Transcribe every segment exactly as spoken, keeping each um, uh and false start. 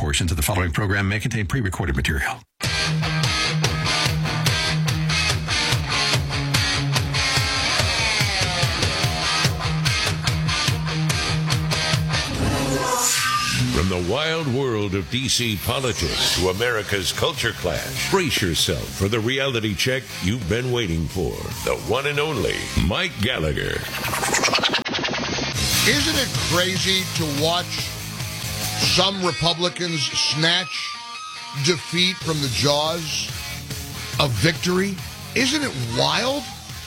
portions of the following program may contain pre-recorded material. From the wild world of D C politics to America's culture clash, brace yourself for the reality check you've been waiting for. The one and only Mike Gallagher. Isn't it crazy to watch some Republicans snatch defeat from the jaws of victory? Isn't it wild?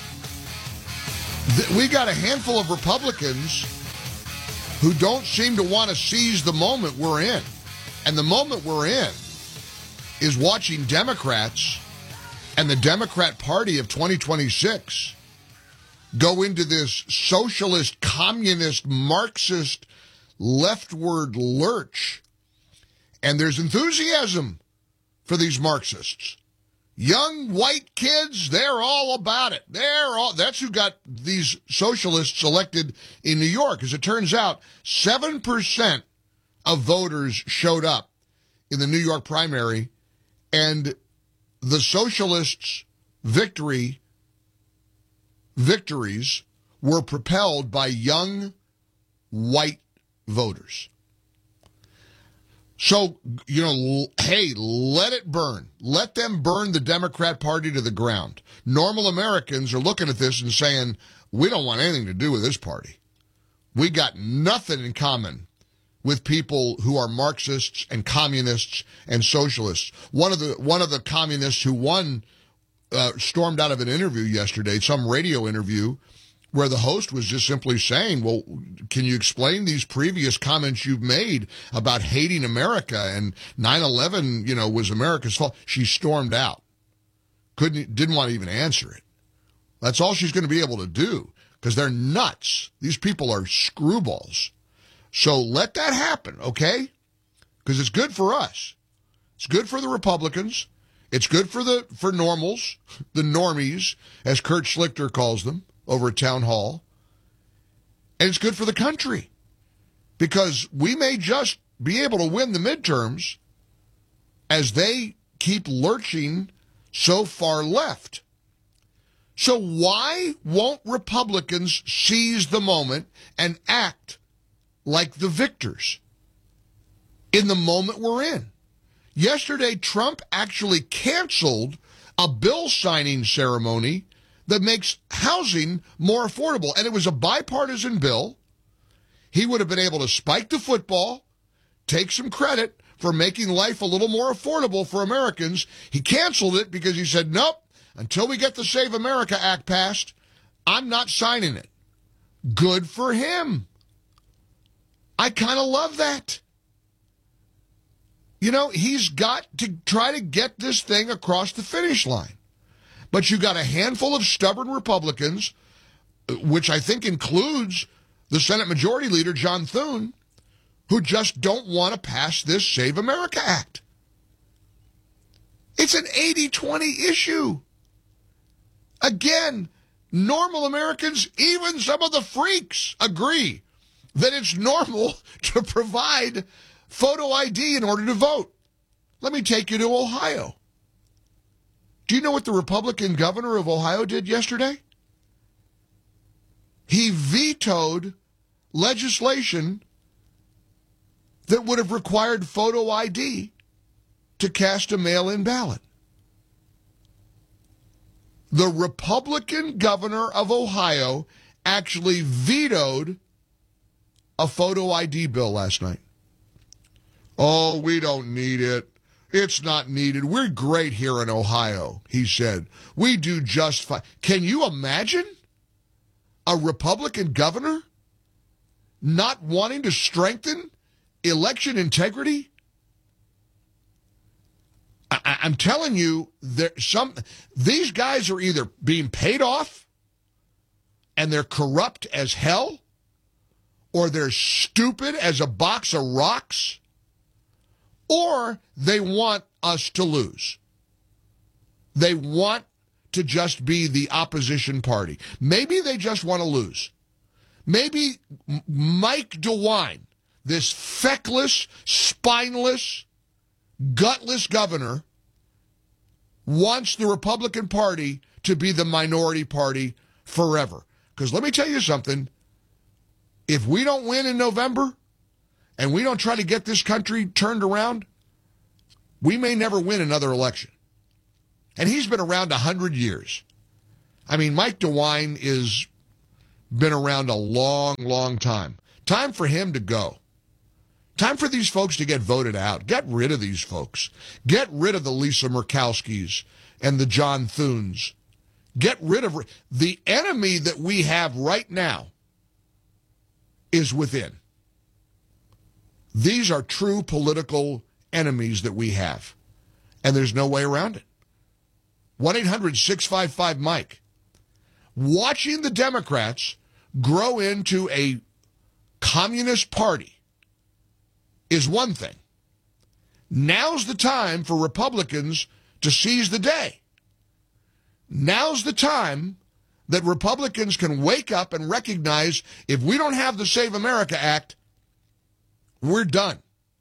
We got a handful of Republicans who don't seem to want to seize the moment we're in. And the moment we're in is watching Democrats and the Democrat Party of twenty twenty-six go into this socialist, communist, Marxist, leftward lurch. And there's enthusiasm for these Marxists. Young white kids, they're all about it. They're all, that's who got these socialists elected in New York. As it turns out, seven percent of voters showed up in the New York primary, and the socialists' victory victories were propelled by young white voters. So, you know, hey, let it burn. Let them burn the Democrat Party to the ground. Normal Americans are looking at this and saying, we don't want anything to do with this party. We got nothing in common with people who are Marxists and communists and socialists. One of the one of the communists who won uh, stormed out of an interview yesterday, some radio interview, where the host was just simply saying, well, can you explain these previous comments you've made about hating America and nine eleven, you know, was America's fault? She stormed out. Couldn't, didn't want to even answer it. That's all she's going to be able to do because they're nuts. These people are screwballs. So let that happen, okay? Because it's good for us. It's good for the Republicans. It's good for the, for normals, the normies, as Kurt Schlichter calls them, over at Town Hall. And it's good for the country because we may just be able to win the midterms as they keep lurching so far left. So why won't Republicans seize the moment and act like the victors in the moment we're in? Yesterday, Trump actually canceled a bill signing ceremony that makes housing more affordable. And it was a bipartisan bill. He would have been able to spike the football, take some credit for making life a little more affordable for Americans. He canceled it because he said, nope, until we get the Save America Act passed, I'm not signing it. Good for him. I kind of love that. You know, he's got to try to get this thing across the finish line. But you got a handful of stubborn Republicans, which I think includes the Senate Majority Leader, John Thune, who just don't want to pass this Save America Act. It's an eighty twenty issue. Again, normal Americans, even some of the freaks, agree that it's normal to provide photo I D in order to vote. Let me take you to Ohio. Do you know what the Republican governor of Ohio did yesterday? He vetoed legislation that would have required photo I D to cast a mail-in ballot. The Republican governor of Ohio actually vetoed a photo I D bill last night. Oh, we don't need it. It's not needed. We're great here in Ohio, he said. We do just fine. Can you imagine a Republican governor not wanting to strengthen election integrity? I, I'm telling you, there some these guys are either being paid off and they're corrupt as hell, or they're stupid as a box of rocks, or they want us to lose. They want to just be the opposition party. Maybe they just want to lose. Maybe Mike DeWine, this feckless, spineless, gutless governor wants the Republican Party to be the minority party forever. Because let me tell you something. If we don't win in November and we don't try to get this country turned around, we may never win another election. And he's been around one hundred years. I mean, Mike DeWine is been around a long, long time. Time for him to go. Time for these folks to get voted out. Get rid of these folks. Get rid of the Lisa Murkowskis and the John Thunes. Get rid of... The enemy that we have right now is within. These are true political enemies that we have. And there's no way around it. one eight hundred six five five Mike. Watching the Democrats grow into a communist party is one thing. Now's the time for Republicans to seize the day. Now's the time that Republicans can wake up and recognize if we don't have the Save America Act, we're done.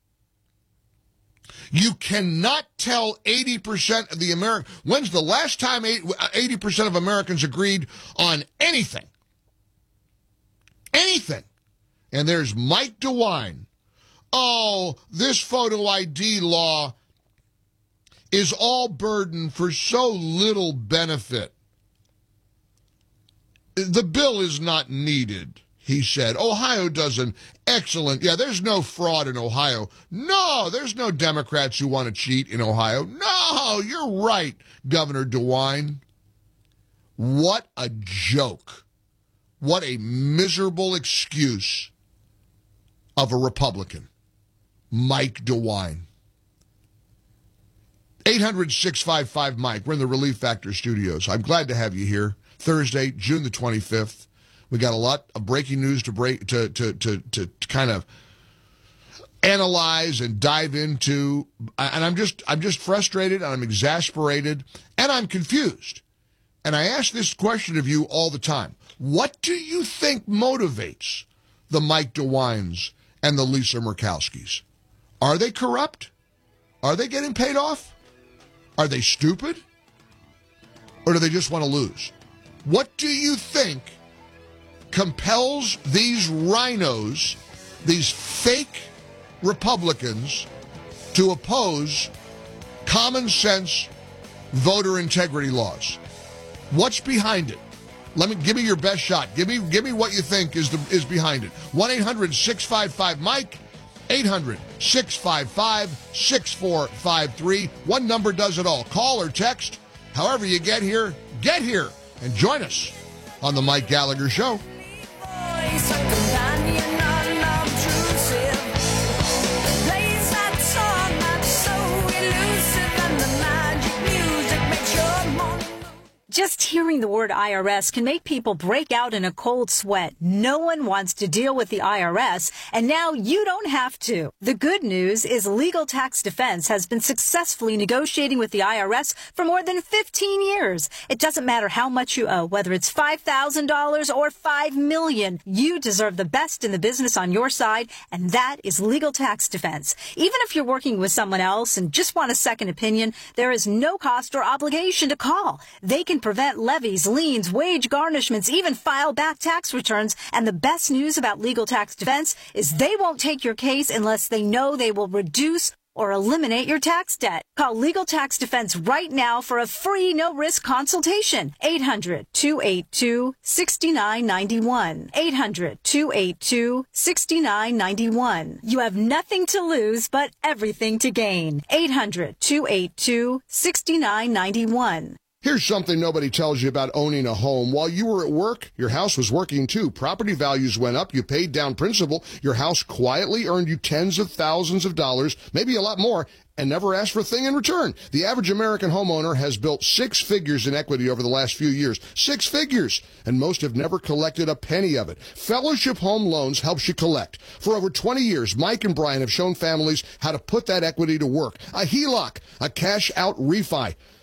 You cannot tell eighty percent of the American... When's the last time eighty percent of Americans agreed on anything? Anything. And there's Mike DeWine. Oh, this photo I D law is all burden for so little benefit. The bill is not needed, he said. Ohio does an excellent... Yeah, there's no fraud in Ohio. No, there's no Democrats who want to cheat in Ohio. No, you're right, Governor DeWine. What a joke. What a miserable excuse of a Republican. Mike DeWine. eight hundred six five five Mike. We're in the Relief Factor studios. I'm glad to have you here. Thursday, June the twenty-fifth. We got a lot of breaking news to break to to to to, to kind of analyze and dive into. And I'm just I'm just frustrated and I'm exasperated and I'm confused. And I ask this question of you all the time. What do you think motivates the Mike DeWines and the Lisa Murkowskis? Are they corrupt? Are they getting paid off? Are they stupid? Or do they just want to lose? What do you think compels these rhinos, these fake Republicans, to oppose common sense voter integrity laws? What's behind it? Let me give me your best shot. Give me give me what you think is the is behind it. one eight hundred six five five Mike, eight hundred six five five six four five three. One number does it all. Call or text. However you get here, get here and join us on the Mike Gallagher Show. Just hearing the word I R S can make people break out in a cold sweat. No one wants to deal with the I R S, and now you don't have to. The good news is Legal Tax Defense has been successfully negotiating with the I R S for more than fifteen years. It doesn't matter how much you owe, whether it's five thousand dollars or five million dollars. You deserve the best in the business on your side, and that is Legal Tax Defense. Even if you're working with someone else and just want a second opinion, there is no cost or obligation to call. They can prevent levies, liens, wage garnishments, even file back tax returns. And the best news about Legal Tax Defense is they won't take your case unless they know they will reduce or eliminate your tax debt. Call Legal Tax Defense right now for a free no-risk consultation. eight hundred two eight two six nine nine one. eight hundred two eight two six nine nine one. You have nothing to lose but everything to gain. eight hundred two eight two six nine nine one. Here's something nobody tells you about owning a home. While you were at work, your house was working too. Property values went up. You paid down principal. Your house quietly earned you tens of thousands of dollars, maybe a lot more, and never asked for a thing in return. The average American homeowner has built six figures in equity over the last few years. Six figures! And most have never collected a penny of it. Fellowship Home Loans helps you collect. For over twenty years, Mike and Brian have shown families how to put that equity to work. A H E L O C, a cash-out refi.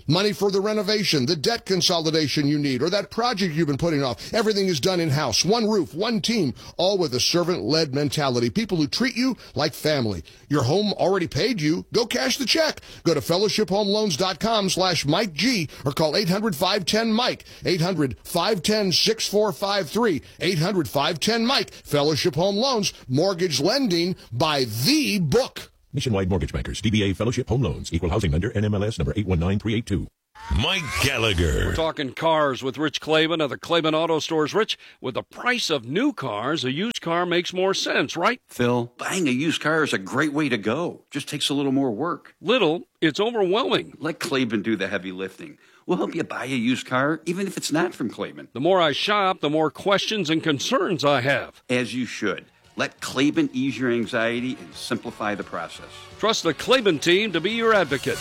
Money for the renovation, the debt consolidation you need, or that project you've been putting off. Everything is done in-house. One roof, one team, all with a servant-led mentality. People who treat you like family. Your home already paid you. Go cash the check. Go to fellowship home loans dot com slash Mike G or call eight hundred, five one zero, Mike. eight hundred, five one zero, six four five three. eight hundred, five one zero, Mike. Fellowship Home Loans. Mortgage lending by the book. Nationwide Mortgage Bankers, D B A Fellowship Home Loans, Equal Housing Lender, N M L S number eight one nine three eight two. Mike Gallagher. We're talking cars with Rich Klaban of the Klaban Auto Stores. Rich, with the price of new cars, a used car makes more sense, right? Phil, buying a used car is a great way to go. Just takes a little more work. Little, it's overwhelming. Let Klaban do the heavy lifting. We'll help you buy a used car, even if it's not from Klaban. The more I shop, the more questions and concerns I have. As you should. Let Klaban ease your anxiety and simplify the process. Trust the Klaban team to be your advocate.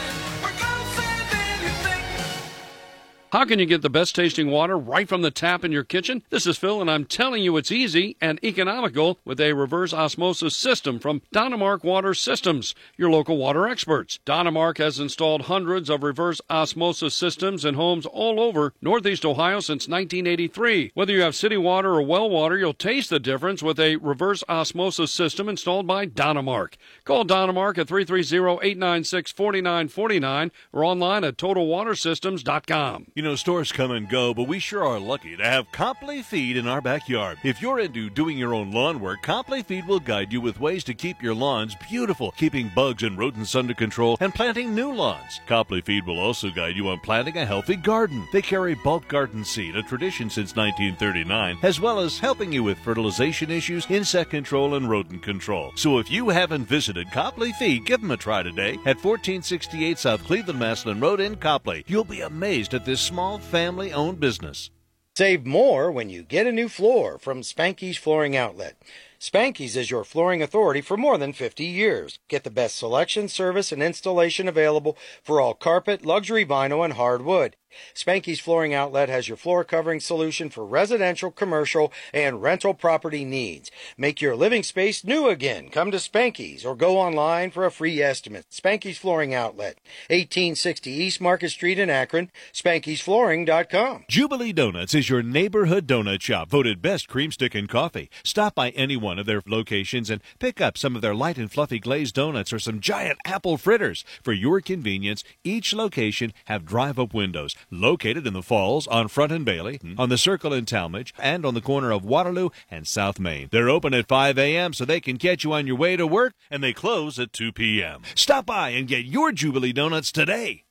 How can you get the best tasting water right from the tap in your kitchen? This is Phil, and I'm telling you it's easy and economical with a reverse osmosis system from Donemark Water Systems, your local water experts. Donemark has installed hundreds of reverse osmosis systems in homes all over Northeast Ohio since nineteen eighty-three. Whether you have city water or well water, you'll taste the difference with a reverse osmosis system installed by Donemark. Call Donemark at three three zero, eight nine six, four nine four nine or online at total water systems dot com. You know, stores come and go, but we sure are lucky to have Copley Feed in our backyard. If you're into doing your own lawn work, Copley Feed will guide you with ways to keep your lawns beautiful, keeping bugs and rodents under control, and planting new lawns. Copley Feed will also guide you on planting a healthy garden. They carry bulk garden seed, a tradition since nineteen thirty-nine, as well as helping you with fertilization issues, insect control, and rodent control. So if you haven't visited Copley Feed, give them a try today at fourteen sixty-eight South Cleveland-Maslin Road in Copley. You'll be amazed at this small family-owned business. Save more when you get a new floor from Spanky's Flooring Outlet. Spanky's is your flooring authority for more than fifty years. Get the best selection, service, and installation available for all carpet, luxury vinyl, and hardwood. Spanky's Flooring Outlet has your floor covering solution for residential, commercial, and rental property needs. Make your living space new again. Come to Spanky's or go online for a free estimate. Spanky's Flooring Outlet, eighteen sixty East Market Street in Akron, Spankys Flooring dot com. Jubilee Donuts is your neighborhood donut shop, voted best cream stick and coffee. Stop by any one of their locations and pick up some of their light and fluffy glazed donuts or some giant apple fritters. For your convenience, each location have drive-up windows. Located in the Falls, on Front and Bailey, on the Circle in Talmadge, and on the corner of Waterloo and South Main. They're open at five a.m. so they can catch you on your way to work, and they close at two p.m. Stop by and get your Jubilee Donuts today.